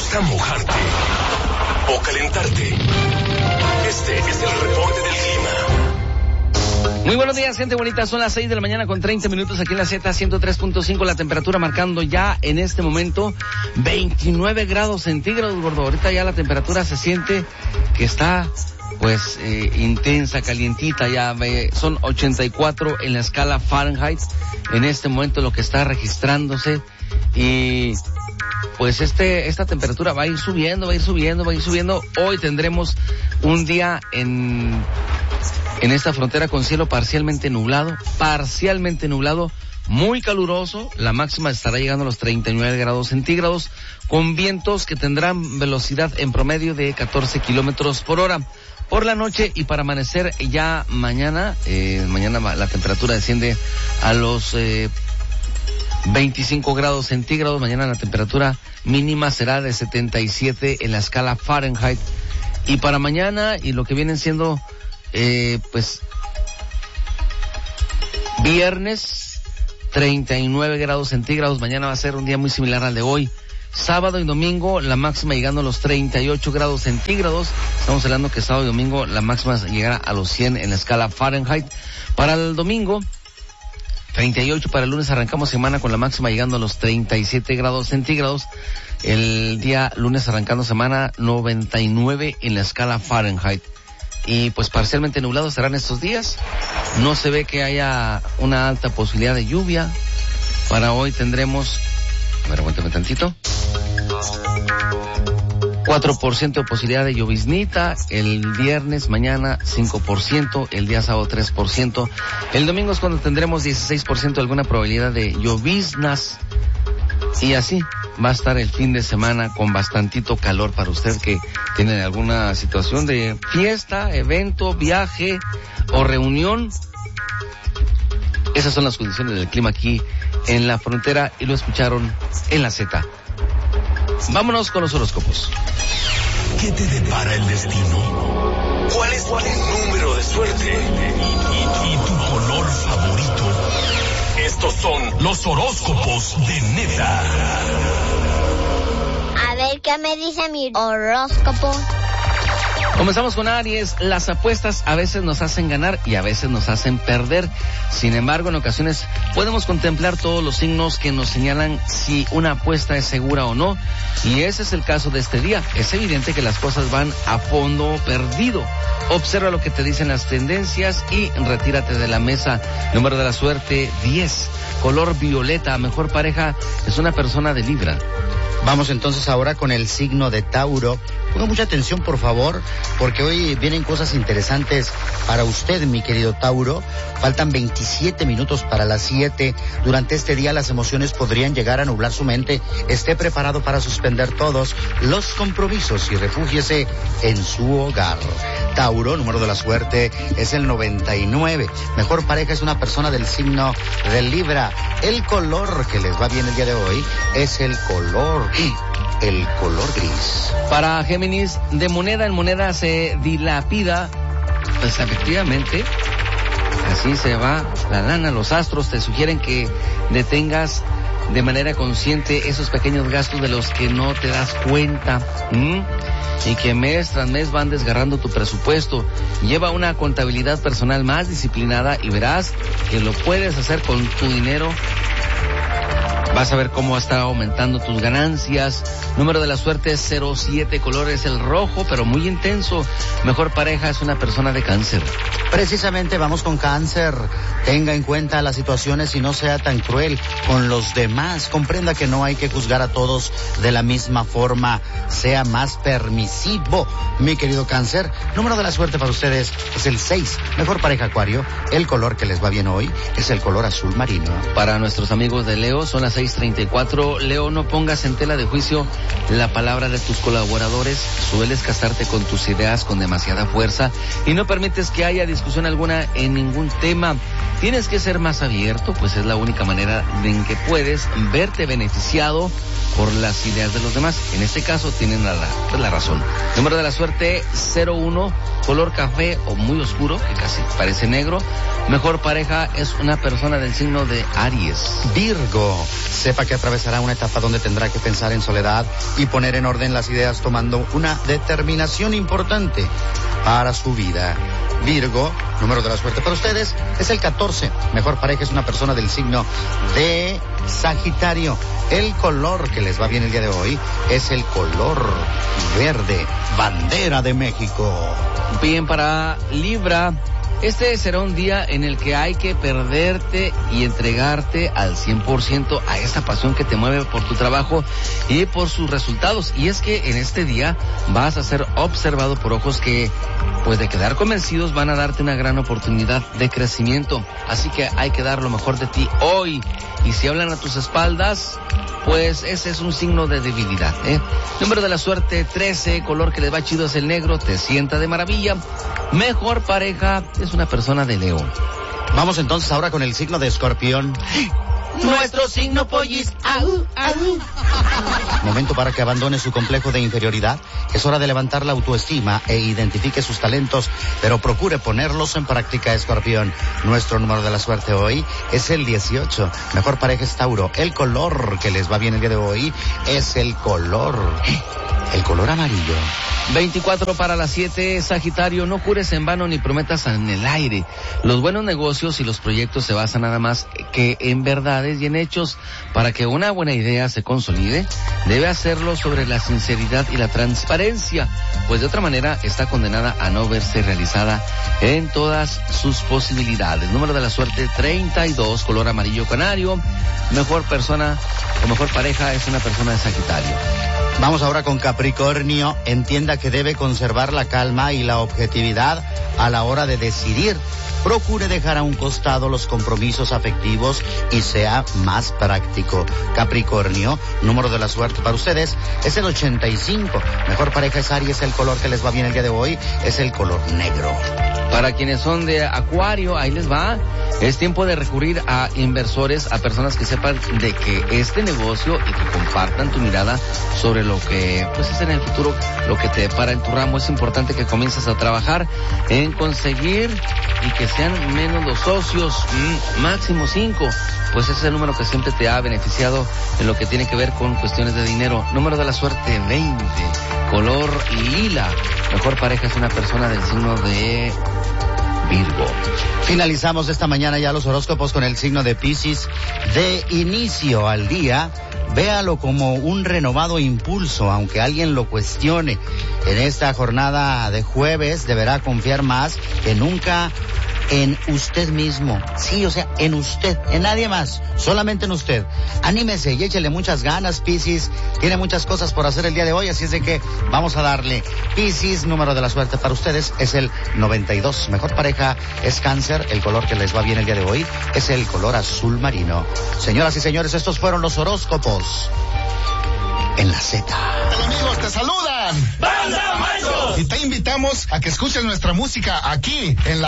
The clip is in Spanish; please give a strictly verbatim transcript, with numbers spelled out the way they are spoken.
gusta mojarte o calentarte? Este es el reporte del clima. Muy buenos días, gente bonita. Son las seis de la mañana con treinta minutos aquí en la Z ciento tres punto cinco. La temperatura marcando ya en este momento veintinueve grados centígrados, gordo. Ahorita ya la temperatura se siente que está, pues, eh, intensa, calientita. Ya eh, son ochenta y cuatro en la escala Fahrenheit. En este momento lo que está registrándose. Y pues este esta temperatura va a ir subiendo, va a ir subiendo, va a ir subiendo. Hoy tendremos un día en... en esta frontera con cielo parcialmente nublado, parcialmente nublado, muy caluroso. La máxima estará llegando a los treinta y nueve grados centígrados, con vientos que tendrán velocidad en promedio de catorce kilómetros por hora. Por la noche y para amanecer ya mañana, eh, mañana la temperatura desciende a los eh, veinticinco grados centígrados. Mañana la temperatura mínima será de setenta y siete en la escala Fahrenheit. Y para mañana y lo que vienen siendo Eh, pues viernes treinta y nueve grados centígrados. Mañana va a ser un día muy similar al de hoy. Sábado y domingo la máxima llegando a los treinta y ocho grados centígrados. Estamos hablando que sábado y domingo la máxima llegará a los cien en la escala Fahrenheit. Para el domingo treinta y ocho, para el lunes arrancamos semana con la máxima llegando a los treinta y siete grados centígrados. El día lunes arrancando semana noventa y nueve en la escala Fahrenheit. Y pues parcialmente nublados serán estos días. No se ve que haya una alta posibilidad de lluvia. Para hoy tendremos, a ver, aguántame tantito, cuatro por ciento de posibilidad de lloviznita. El viernes, mañana cinco por ciento, el día sábado tres por ciento. El domingo es cuando tendremos dieciséis por ciento de alguna probabilidad de lloviznas. Y así va a estar el fin de semana con bastantito calor para usted que tiene alguna situación de fiesta, evento, viaje o reunión. Esas son las condiciones del clima aquí en la frontera y lo escucharon en la Z. Vámonos con los horóscopos. ¿Qué te depara el destino? ¿Cuál es tu número de suerte? ¿Y, y, y tu color favorito? Estos son los horóscopos de Neta. A ver qué me dice mi horóscopo. Comenzamos con Aries. Las apuestas a veces nos hacen ganar y a veces nos hacen perder. Sin embargo, en ocasiones podemos contemplar todos los signos que nos señalan si una apuesta es segura o no. Y ese es el caso de este día. Es evidente que las cosas van a fondo perdido. Observa lo que te dicen las tendencias y retírate de la mesa. Número de la suerte, diez. Color violeta. Mejor pareja es una persona de Libra. Vamos entonces ahora con el signo de Tauro. Ponga mucha atención, por favor, porque hoy vienen cosas interesantes para usted, mi querido Tauro. Faltan veintisiete minutos para las siete. Durante este día las emociones podrían llegar a nublar su mente. Esté preparado para suspender todos los compromisos y refúgiese en su hogar. Tauro, número de la suerte es el noventa y nueve. Mejor pareja es una persona del signo de Libra. El color que les va bien el día de hoy es el color... el color gris. Para Géminis, de moneda en moneda se dilapida. Pues efectivamente, así se va la lana. Los astros te sugieren que detengas de manera consciente esos pequeños gastos de los que no te das cuenta. ¿Mm? Y que mes tras mes van desgarrando tu presupuesto. Lleva una contabilidad personal más disciplinada y verás que lo puedes hacer con tu dinero. Vas a ver cómo está aumentando tus ganancias. Número de la suerte es cero siete, color es el rojo, pero muy intenso. Mejor pareja es una persona de Cáncer. Precisamente vamos con Cáncer. Tenga en cuenta las situaciones y no sea tan cruel con los demás. Comprenda que no hay que juzgar a todos de la misma forma. Sea más permisivo, mi querido Cáncer. Número de la suerte para ustedes es el seis. Mejor pareja Acuario. El color que les va bien hoy es el color azul marino. Para nuestros amigos de Leo son las seis treinta y cuatro. Leo, no pongas en tela de juicio la palabra de tus colaboradores. Sueles casarte con tus ideas con demasiada fuerza y no permites que haya discusión alguna en ningún tema. Tienes que ser más abierto, pues es la única manera en que puedes verte beneficiado por las ideas de los demás. En este caso tienen la, pues, la razón. Número de la suerte cero uno, color café o muy oscuro, que casi parece negro. Mejor pareja es una persona del signo de Aries. Virgo, sepa que atravesará una etapa donde tendrá que pensar en soledad y poner en orden las ideas tomando una determinación importante para su vida. Virgo, número de la suerte para ustedes es el catorce. Mejor pareja es una persona del signo de Sagitario. El color que les va bien el día de hoy es el color verde, bandera de México. Bien, para Libra, este será un día en el que hay que perderte y entregarte al cien por ciento a esa pasión que te mueve por tu trabajo y por sus resultados. Y es que en este día vas a ser observado por ojos que, pues de quedar convencidos, van a darte una gran oportunidad de crecimiento. Así que hay que dar lo mejor de ti hoy. Y si hablan a tus espaldas, pues ese es un signo de debilidad, ¿eh? Número de la suerte trece, color que les va chido es el negro, te sienta de maravilla. Mejor pareja es una persona de Leo. Vamos entonces ahora con el signo de Escorpión. Nuestro signo pollis. Au, au. Momento para que abandone su complejo de inferioridad. Es hora de levantar la autoestima e identifique sus talentos, pero procure ponerlos en práctica, Escorpión. Nuestro número de la suerte hoy es el dieciocho. Mejor pareja es Tauro. El color que les va bien el día de hoy es el color... el color amarillo. veinticuatro para las siete, Sagitario, no jures en vano ni prometas en el aire. Los buenos negocios y los proyectos se basan nada más que en verdades y en hechos. Para que una buena idea se consolide, debe hacerlo sobre la sinceridad y la transparencia, pues de otra manera está condenada a no verse realizada en todas sus posibilidades. Número de la suerte treinta y dos, color amarillo canario. Mejor persona o mejor pareja es una persona de Sagitario. Vamos ahora con Capricornio. Entienda que debe conservar la calma y la objetividad a la hora de decidir. Procure dejar a un costado los compromisos afectivos y sea más práctico. Capricornio, número de la suerte para ustedes es el ochenta y cinco. Mejor pareja es Aries, el color que les va bien el día de hoy es el color negro. Para quienes son de Acuario, ahí les va. Es tiempo de recurrir a inversores, a personas que sepan de que este negocio y que compartan tu mirada sobre lo que pues es en el futuro, lo que te depara en tu ramo. Es importante que comiences a trabajar en conseguir y que sean menos los socios, mmm, máximo cinco. Pues ese es el número que siempre te ha beneficiado en lo que tiene que ver con cuestiones de dinero. Número de la suerte veinte, color lila. Mejor pareja es una persona del signo de Virgo. Finalizamos esta mañana ya los horóscopos con el signo de Piscis. De inicio al día, véalo como un renovado impulso, aunque alguien lo cuestione. En esta jornada de jueves deberá confiar más que nunca en usted mismo. Sí, o sea, en usted, en nadie más, solamente en usted. Anímese y échele muchas ganas, Piscis. Tiene muchas cosas por hacer el día de hoy, así es de que vamos a darle. Piscis, número de la suerte para ustedes es el noventa y dos. Mejor pareja es Cáncer. El color que les va bien el día de hoy es el color azul marino. Señoras y señores, estos fueron los horóscopos en la Z. Hola amigos, te saludan ¡Banda Maestros! y te invitamos a que escuches nuestra música aquí en la